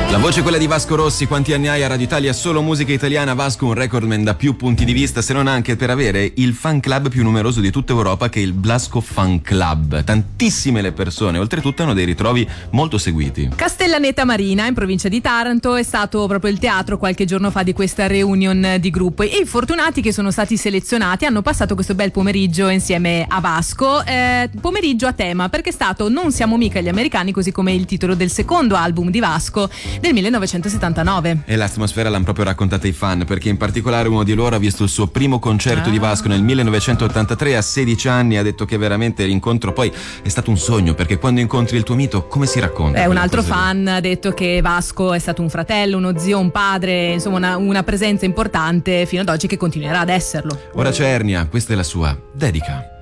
La voce è quella di Vasco Rossi. Quanti anni hai a Radio Italia? Solo musica italiana. Vasco, un recordman da più punti di vista, se non anche per avere il fan club più numeroso di tutta Europa, che è il Blasco Fan Club. Tantissime le persone, oltretutto hanno dei ritrovi molto seguiti. Castellaneta Marina, in provincia di Taranto, è stato proprio il teatro qualche giorno fa di questa reunion di gruppo, e i fortunati che sono stati selezionati hanno passato questo bel pomeriggio insieme a Vasco, pomeriggio a tema, perché è stato Non siamo mica gli americani, così come il titolo del secondo album di Vasco del 1979. E l'atmosfera l'hanno proprio raccontata i fan, perché in particolare uno di loro ha visto il suo primo concerto di Vasco nel 1983 a 16 anni. Ha detto che veramente l'incontro poi è stato un sogno, perché quando incontri il tuo mito, come si racconta? Un altro fan ha detto che Vasco è stato un fratello, uno zio, un padre, insomma una presenza importante fino ad oggi, che continuerà ad esserlo. Ora c'è Ernia, questa è la sua dedica.